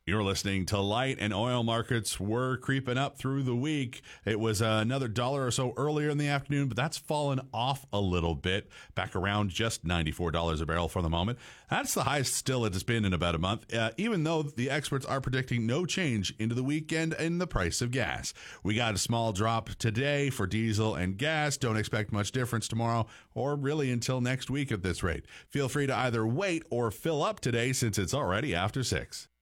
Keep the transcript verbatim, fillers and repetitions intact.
You're listening to Light, and oil markets were creeping up through the week. It was uh, another dollar or so earlier in the afternoon, but that's fallen off a little bit, back around just ninety-four dollars a barrel for the moment. That's the highest still it has been in about a month, uh, even though the experts are predicting no change into the weekend in the price of gas. We got a small drop today for diesel and gas. Don't expect much difference tomorrow or really until next week at this rate. Feel free to either wait or fill up today since it's already after six.